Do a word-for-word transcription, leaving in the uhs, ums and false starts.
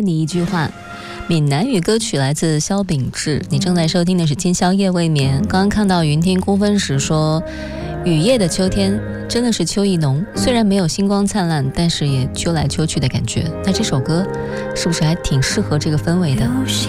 你一句话。闽南语歌曲来自萧秉治，你正在收听的是今宵夜未眠。刚刚看到云听估分时说，雨夜的秋天真的是秋意浓，虽然没有星光灿烂，但是也秋来秋去的感觉。那这首歌是不是还挺适合这个氛围的？